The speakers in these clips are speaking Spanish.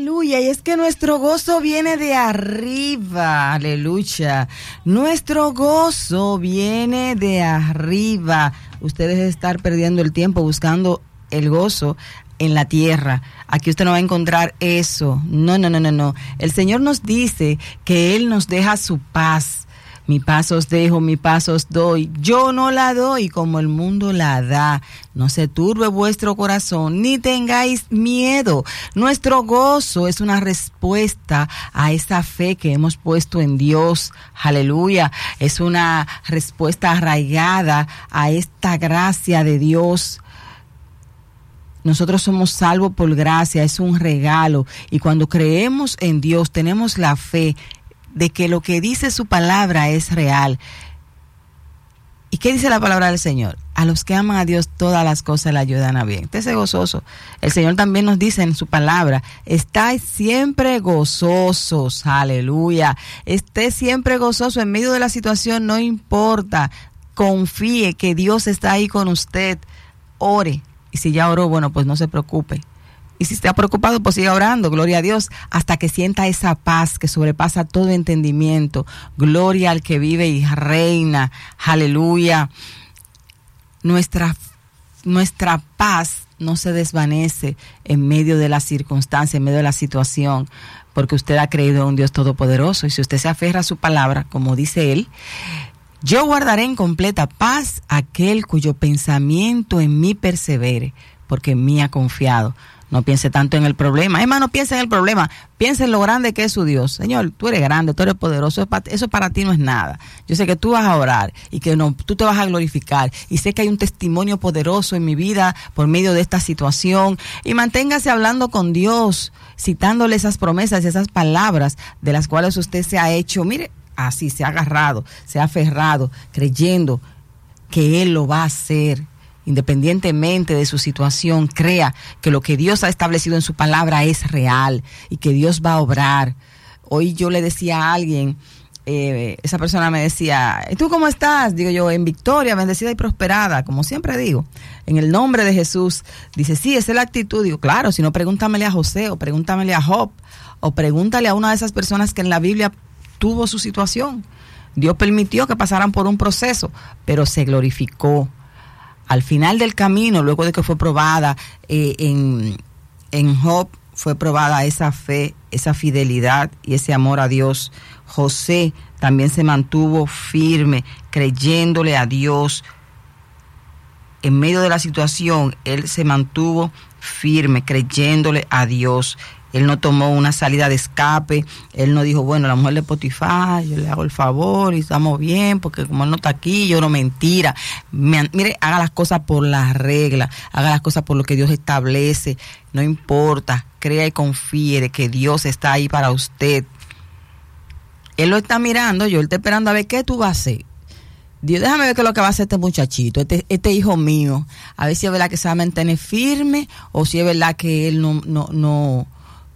Aleluya, y es que nuestro gozo viene de arriba, aleluya. Nuestro gozo viene de arriba. Ustedes están perdiendo el tiempo buscando el gozo en la tierra. Aquí usted no va a encontrar eso. No. El Señor nos dice que Él nos deja su paz. Mi paz os dejo, mi paz os doy. Yo no la doy como el mundo la da. No se turbe vuestro corazón, ni tengáis miedo. Nuestro gozo es una respuesta a esa fe que hemos puesto en Dios. Aleluya. Es una respuesta arraigada a esta gracia de Dios. Nosotros somos salvos por gracia, es un regalo. Y cuando creemos en Dios, tenemos la fe de que lo que dice su palabra es real. ¿Y qué dice la palabra del Señor? A los que aman a Dios, todas las cosas le ayudan a bien. Esté gozoso. El Señor también nos dice en su palabra, estáis siempre gozosos. Aleluya. Esté siempre gozoso en medio de la situación, no importa. Confíe que Dios está ahí con usted. Ore. Y si ya oró, bueno, pues no se preocupe. Y si está preocupado, pues siga orando, gloria a Dios, hasta que sienta esa paz que sobrepasa todo entendimiento. Gloria al que vive y reina. Aleluya. Nuestra paz no se desvanece en medio de la circunstancia, en medio de la situación, porque usted ha creído en un Dios todopoderoso. Y si usted se aferra a su palabra, como dice Él, yo guardaré en completa paz aquel cuyo pensamiento en mí persevere, porque en mí ha confiado. No piense tanto en el problema. Hermano, no piense en el problema. Piense en lo grande que es su Dios. Señor, tú eres grande, tú eres poderoso. Eso para ti no es nada. Yo sé que tú vas a orar y que no, tú te vas a glorificar. Y sé que hay un testimonio poderoso en mi vida por medio de esta situación. Y manténgase hablando con Dios, citándole esas promesas y esas palabras de las cuales usted se ha hecho. Mire, así se ha agarrado, se ha aferrado, creyendo que Él lo va a hacer. Independientemente de su situación, crea que lo que Dios ha establecido en su palabra es real y que Dios va a obrar. Hoy yo le decía a alguien, esa persona me decía, ¿y tú cómo estás? Digo yo, en victoria, bendecida y prosperada, como siempre digo, en el nombre de Jesús. Dice, sí, esa es la actitud. Digo, claro, si no, pregúntamele a José, o pregúntamele a Job, o pregúntale a una de esas personas que en la Biblia tuvo su situación. Dios permitió que pasaran por un proceso, pero se glorificó. Al final del camino, luego de que fue probada en Job, fue probada esa fe, esa fidelidad y ese amor a Dios. José también se mantuvo firme, creyéndole a Dios. En medio de la situación, él se mantuvo firme, creyéndole a Dios. Él no tomó una salida de escape. Él no dijo, bueno, la mujer de Potifar, yo le hago el favor y estamos bien, porque como él no está aquí, yo no. Mentira. Mire, haga las cosas por la regla, haga las cosas por lo que Dios establece. No importa, crea y confíe de que Dios está ahí para usted. Él lo está mirando, él está esperando a ver qué tú vas a hacer. Dios, déjame ver qué es lo que va a hacer este muchachito, este hijo mío. A ver si es verdad que se va a mantener firme o si es verdad que él no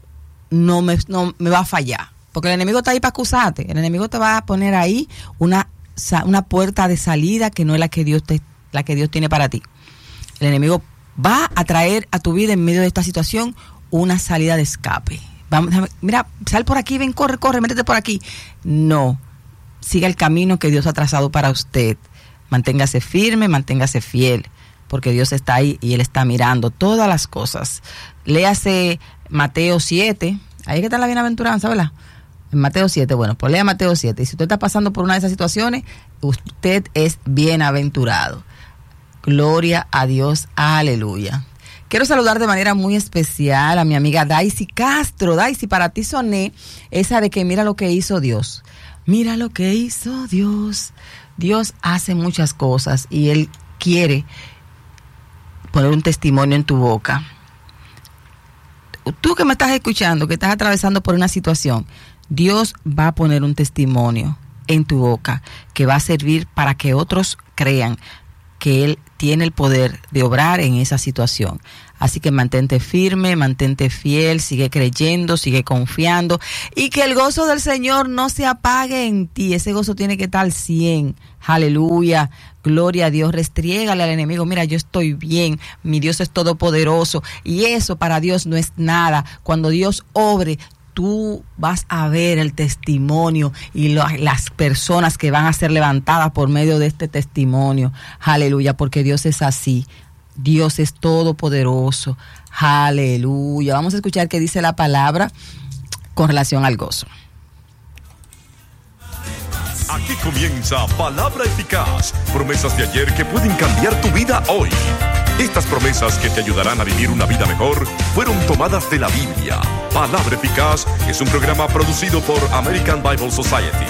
me va a fallar, porque el enemigo está ahí para acusarte. El enemigo te va a poner ahí una puerta de salida que no es la que Dios tiene para ti. El enemigo va a traer a tu vida en medio de esta situación una salida de escape. Vamos, mira, sal por aquí, ven, corre, métete por aquí. No, siga el camino que Dios ha trazado para usted. Manténgase firme, manténgase fiel, porque Dios está ahí y Él está mirando todas las cosas. Léase Mateo 7, ahí que está la bienaventuranza, ¿verdad? En Mateo 7, bueno, pues lea Mateo 7. Y si usted está pasando por una de esas situaciones, usted es bienaventurado. Gloria a Dios, aleluya. Quiero saludar de manera muy especial a mi amiga Daisy Castro. Daisy, para ti soné esa de que mira lo que hizo Dios. Mira lo que hizo Dios. Dios hace muchas cosas y Él quiere poner un testimonio en tu boca. Tú que me estás escuchando, que estás atravesando por una situación, Dios va a poner un testimonio en tu boca que va a servir para que otros crean que Él tiene el poder de obrar en esa situación. Así que mantente firme, mantente fiel, sigue creyendo, sigue confiando y que el gozo del Señor no se apague en ti. Ese gozo tiene que estar al 100. Aleluya, gloria a Dios. Restriégale al enemigo, mira, yo estoy bien, mi Dios es todopoderoso, y eso para Dios no es nada. Cuando Dios obre, tú vas a ver el testimonio y las personas que van a ser levantadas por medio de este testimonio. Aleluya, porque Dios es así. Dios es todopoderoso. Aleluya. Vamos a escuchar qué dice la palabra con relación al gozo. Aquí comienza Palabra Eficaz, promesas de ayer que pueden cambiar tu vida hoy. Estas promesas que te ayudarán a vivir una vida mejor fueron tomadas de la Biblia. Palabra Eficaz es un programa producido por American Bible Society.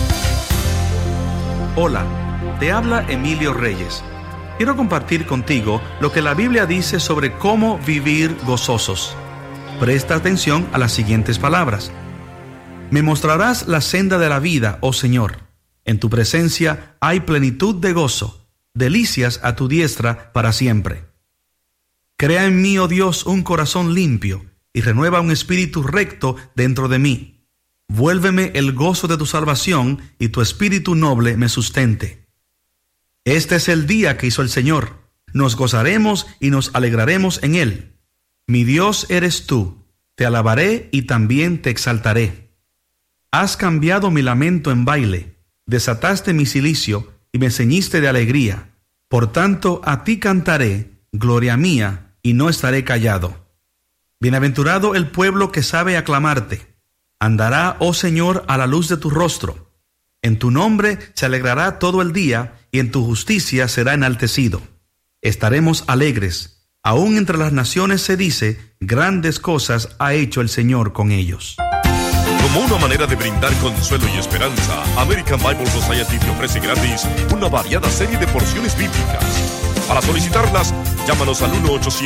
Hola, te habla Emilio Reyes. Quiero compartir contigo lo que la Biblia dice sobre cómo vivir gozosos. Presta atención a las siguientes palabras. Me mostrarás la senda de la vida, oh Señor. En tu presencia hay plenitud de gozo, delicias a tu diestra para siempre. Crea en mí, oh Dios, un corazón limpio y renueva un espíritu recto dentro de mí. Vuélveme el gozo de tu salvación y tu espíritu noble me sustente. Este es el día que hizo el Señor. Nos gozaremos y nos alegraremos en él. Mi Dios eres tú. Te alabaré y también te exaltaré. Has cambiado mi lamento en baile. Desataste mi cilicio y me ceñiste de alegría. Por tanto, a ti cantaré, gloria mía, y no estaré callado. Bienaventurado el pueblo que sabe aclamarte. Andará, oh Señor, a la luz de tu rostro. En tu nombre se alegrará todo el día, y en tu justicia será enaltecido. Estaremos alegres. Aún entre las naciones se dice, grandes cosas ha hecho el Señor con ellos. Como una manera de brindar consuelo y esperanza, American Bible Society te ofrece gratis una variada serie de porciones bíblicas. Para solicitarlas, llámanos al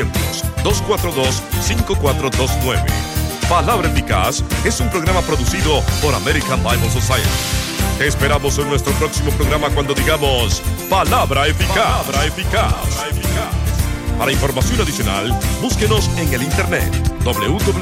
1-800-242-5429. Palabra Eficaz es un programa producido por American Bible Society. Te esperamos en nuestro próximo programa cuando digamos Palabra Eficaz. Palabra Eficaz. Para información adicional, búsquenos en el internet www